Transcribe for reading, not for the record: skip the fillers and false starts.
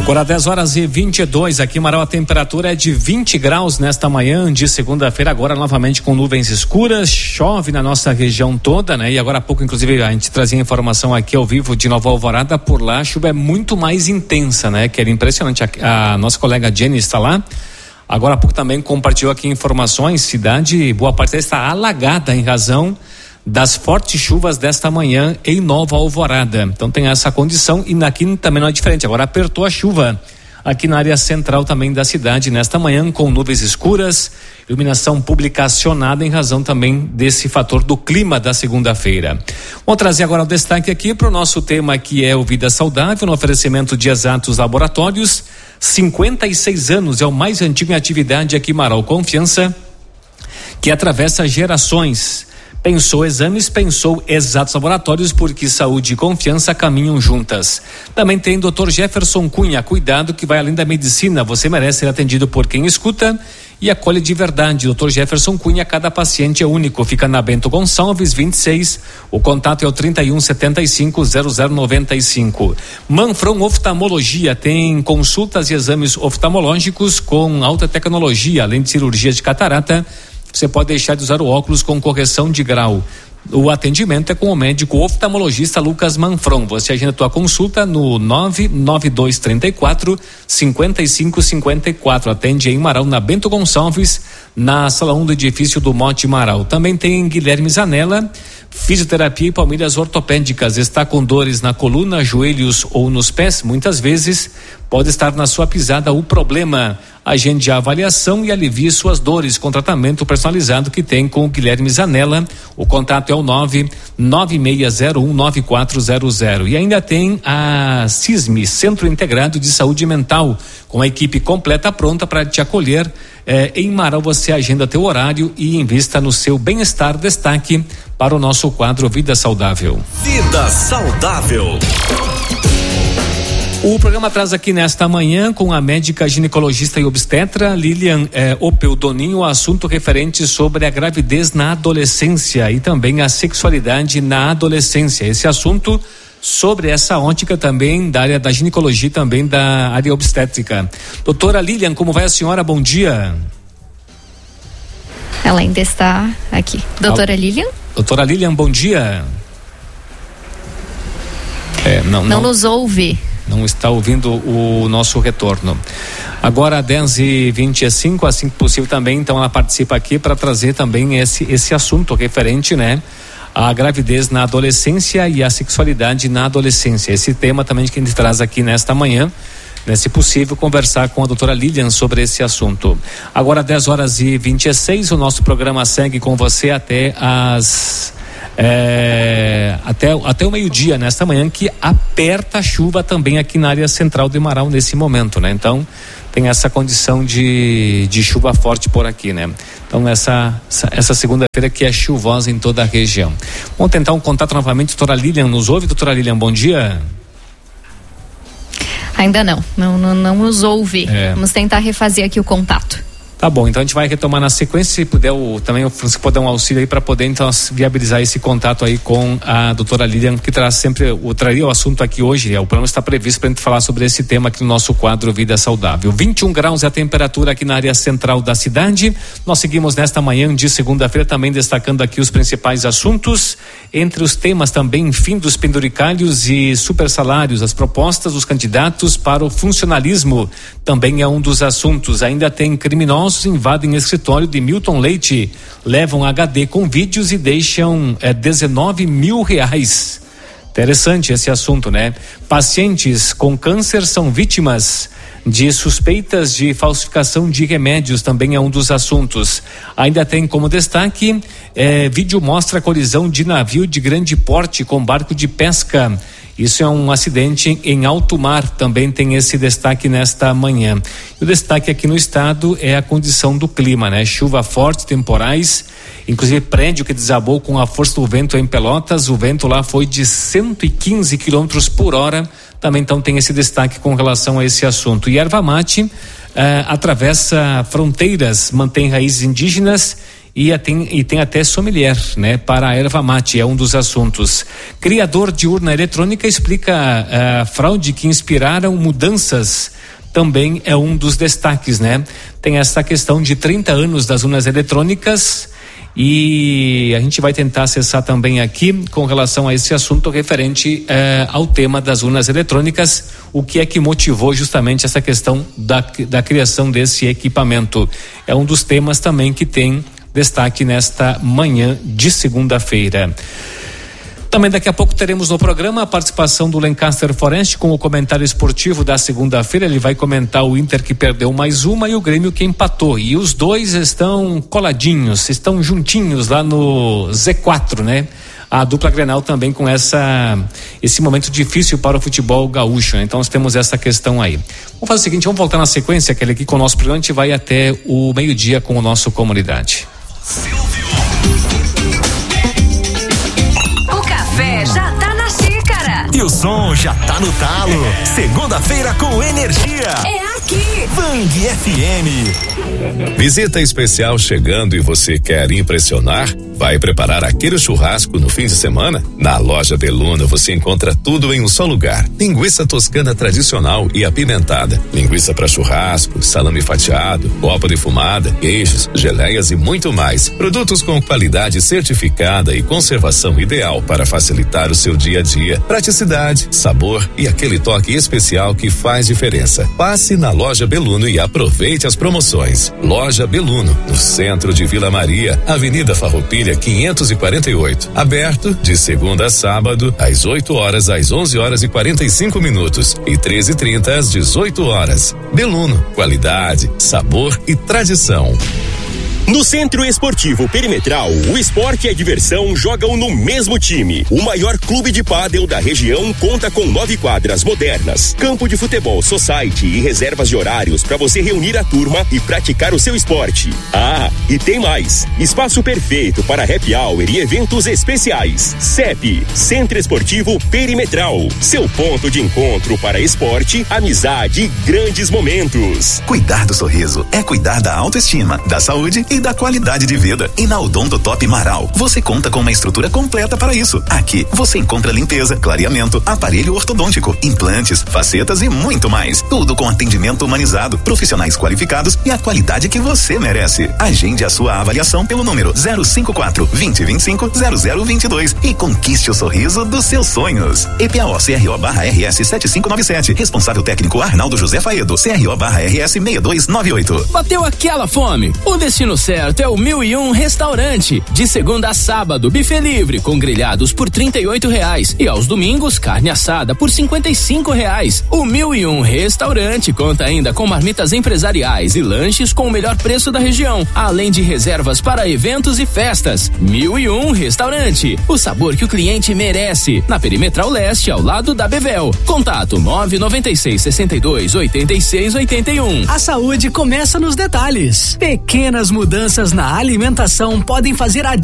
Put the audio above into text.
Agora 10h22 aqui em Marau, a temperatura é de 20 graus nesta manhã de segunda-feira, agora novamente com nuvens escuras, chove na nossa região toda, né? E agora há pouco, inclusive, a gente trazia informação aqui ao vivo de Nova Alvorada, por lá a chuva é muito mais intensa, né? Que era impressionante, a nossa colega Jenny está lá, agora há pouco também compartilhou aqui informações, cidade, boa parte está alagada em razão das fortes chuvas desta manhã em Nova Alvorada. Então tem essa condição e aqui também não é diferente. Agora apertou a chuva aqui na área central também da cidade nesta manhã, com nuvens escuras, iluminação pública acionada em razão também desse fator do clima da segunda-feira. Vamos trazer agora o destaque aqui para o nosso tema, que é o Vida Saudável, no oferecimento de Exatos Laboratórios. 56 anos, é o mais antigo em atividade aqui em Marau. Confiança que atravessa gerações. Pensou Exames, pensou Exatos Laboratórios, porque saúde e confiança caminham juntas. Também tem Dr. Jefferson Cunha, cuidado que vai além da medicina, você merece ser atendido por quem escuta e acolhe de verdade. Dr. Jefferson Cunha, cada paciente é único, fica na Bento Gonçalves 26, o contato é o 3175-0095. Manfron Oftalmologia tem consultas e exames oftalmológicos com alta tecnologia, além de cirurgias de catarata. Você pode deixar de usar o óculos com correção de grau. O atendimento é com o médico oftalmologista Lucas Manfron. Você agenda a tua consulta no 99234-5554. Atende em Marau, na Bento Gonçalves, na sala 1 do edifício do Monte Marau. Também tem Guilherme Zanella, fisioterapia e palmilhas ortopédicas. Está com dores na coluna, joelhos ou nos pés? Muitas vezes pode estar na sua pisada o problema. Agende a avaliação e alivie suas dores com tratamento personalizado que tem com o Guilherme Zanella. O contato é o 996019400. E ainda tem a CISME, Centro Integrado de Saúde Mental, com a equipe completa pronta para te acolher. Em Marau você agenda teu horário e invista no seu bem-estar. Destaque para o nosso quadro Vida Saudável. Vida Saudável. O programa traz aqui nesta manhã com a médica ginecologista e obstetra Lilian Opeldoninho o assunto referente sobre a gravidez na adolescência e também a sexualidade na adolescência. Esse assunto sobre essa ótica também da área da ginecologia e também da área obstétrica. Doutora Lilian, como vai a senhora? Bom dia. Ela ainda está aqui. Doutora Lilian? Doutora Lilian, bom dia. Não nos ouve. Não está ouvindo o nosso retorno. Agora 10h25, assim que possível também, então ela participa aqui para trazer também esse assunto referente, né? A gravidez na adolescência e a sexualidade na adolescência. Esse tema também que a gente traz aqui nesta manhã, né? Se possível, conversar com a doutora Lilian sobre esse assunto. Agora 10h26, o nosso programa segue com você até até o meio-dia nesta manhã, que aperta a chuva também aqui na área central de Marau nesse momento, né? Então tem essa condição de chuva forte por aqui, né? Então essa segunda-feira que é chuvosa em toda a região. Vamos tentar um contato novamente. Doutora Lilian, nos ouve? Doutora Lilian, bom dia. Ainda não nos ouve. Vamos tentar refazer aqui o contato. Tá bom, então a gente vai retomar na sequência, se puder também o Francisco dar um auxílio aí para poder então viabilizar esse contato aí com a doutora Lilian, que traz sempre, traria o assunto aqui hoje. O plano está previsto para a gente falar sobre esse tema aqui no nosso quadro Vida Saudável. 21 graus é a temperatura aqui na área central da cidade. Nós seguimos nesta manhã de segunda-feira também destacando aqui os principais assuntos. Entre os temas também, fim dos penduricalhos e supersalários, as propostas dos candidatos para o funcionalismo também é um dos assuntos. Ainda tem criminosos invadem escritório de Milton Leite, levam HD com vídeos e deixam R$19 mil. Interessante esse assunto, né? Pacientes com câncer são vítimas de suspeitas de falsificação de remédios, também é um dos assuntos. Ainda tem como destaque, vídeo mostra a colisão de navio de grande porte com barco de pesca. Isso é um acidente em alto mar, também tem esse destaque nesta manhã. E o destaque aqui no estado é a condição do clima, né? Chuva forte, temporais, inclusive prédio que desabou com a força do vento em Pelotas, o vento lá foi de 115 quilômetros por hora, também então tem esse destaque com relação a esse assunto. E erva mate atravessa fronteiras, mantém raízes indígenas e tem até sommelier, né, para a erva mate, é um dos assuntos. Criador de urna eletrônica explica a fraude que inspiraram mudanças, também é um dos destaques, né? Tem essa questão de 30 anos das urnas eletrônicas, e a gente vai tentar acessar também aqui com relação a esse assunto referente ao tema das urnas eletrônicas, o que é que motivou justamente essa questão da criação desse equipamento. É um dos temas também que tem destaque nesta manhã de segunda-feira. Também daqui a pouco teremos no programa a participação do Lancaster Forest com o comentário esportivo da segunda-feira. Ele vai comentar o Inter que perdeu mais uma e o Grêmio que empatou. E os dois estão coladinhos, estão juntinhos lá no Z4, né? A dupla Grenal também com esse momento difícil para o futebol gaúcho, né? Então nós temos essa questão aí. Vamos fazer o seguinte, vamos voltar na sequência, aquele aqui com o nosso programa, a gente vai até o meio-dia com o nosso Comunidade. Já tá na xícara. E o som já tá no talo. Segunda-feira com energia. É aqui. Band FM. Visita especial chegando e você quer impressionar? Vai preparar aquele churrasco no fim de semana? Na Loja Beluna você encontra tudo em um só lugar. Linguiça toscana tradicional e apimentada, linguiça para churrasco, salame fatiado, copa defumada, queijos, geleias e muito mais. Produtos com qualidade certificada e conservação ideal para facilitar o seu dia a dia. Praticidade, sabor e aquele toque especial que faz diferença. Passe na Loja Beluno e aproveite as promoções. Loja Beluno, no centro de Vila Maria, Avenida Farroupilha 548. Aberto de segunda a sábado, às 8 horas às 11 horas e 45 minutos e 13h30 às 18 horas. Beluno, qualidade, sabor e tradição. No Centro Esportivo Perimetral, o esporte e a diversão jogam no mesmo time. O maior clube de pádel da região conta com 9 quadras modernas, campo de futebol society e reservas de horários para você reunir a turma e praticar o seu esporte. Ah, e tem mais, espaço perfeito para happy hour e eventos especiais. CEP, Centro Esportivo Perimetral, seu ponto de encontro para esporte, amizade e grandes momentos. Cuidar do sorriso é cuidar da autoestima, da saúde e da qualidade de vida. E na Odontotop Marau, você conta com uma estrutura completa para isso. Aqui, você encontra limpeza, clareamento, aparelho ortodôntico, implantes, facetas e muito mais. Tudo com atendimento humanizado, profissionais qualificados e a qualidade que você merece. Agende a sua avaliação pelo número 054-2025-0022 e conquiste o sorriso dos seus sonhos. EPAO-CRO/RS 7597. Responsável técnico Arnaldo José Faedo. CRO/RS 6298. Bateu aquela fome? O destino certo é o 1001 Restaurante. De segunda a sábado, buffet livre com grelhados por R$38 e aos domingos carne assada por R$55. O 1001 Restaurante conta ainda com marmitas empresariais e lanches com o melhor preço da região, além de reservas para eventos e festas. 1001 Restaurante, o sabor que o cliente merece. Na Perimetral Leste, ao lado da Bevel. Contato 996628681. A saúde começa nos detalhes. Pequenas mudanças na alimentação podem fazer a